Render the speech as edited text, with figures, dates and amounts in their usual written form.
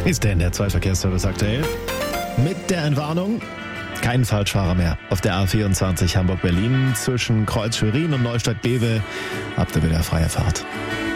Ist denn der Zweitverkehrsservice aktuell? Mit der Entwarnung: kein Falschfahrer mehr auf der A24 Hamburg-Berlin zwischen Kreuz Schwerin und Neustadt-Bewe. Habt ihr wieder freie Fahrt.